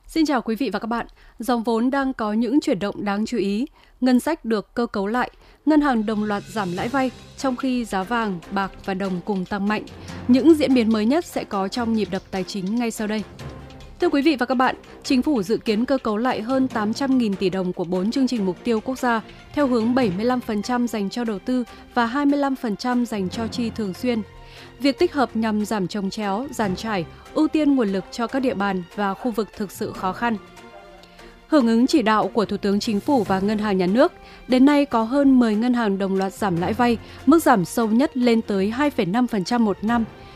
Xin chào quý vị và các bạn. Dòng vốn đang có những chuyển động đáng chú ý. Ngân sách được cơ cấu lại, ngân hàng đồng loạt giảm lãi vay, trong khi giá vàng, bạc và đồng cùng tăng mạnh. Những diễn biến mới nhất sẽ có trong nhịp đập tài chính ngay sau đây. Thưa quý vị và các bạn, Chính phủ dự kiến cơ cấu lại hơn 800.000 tỷ đồng của 4 chương trình mục tiêu quốc gia, theo hướng 75% dành cho đầu tư và 25% dành cho chi thường xuyên. Việc tích hợp nhằm giảm chồng chéo, dàn trải, ưu tiên nguồn lực cho các địa bàn và khu vực thực sự khó khăn. Hưởng ứng chỉ đạo của Thủ tướng Chính phủ và Ngân hàng Nhà nước, đến nay có hơn 10 ngân hàng đồng loạt giảm lãi vay, mức giảm sâu nhất lên tới 2,5% một năm.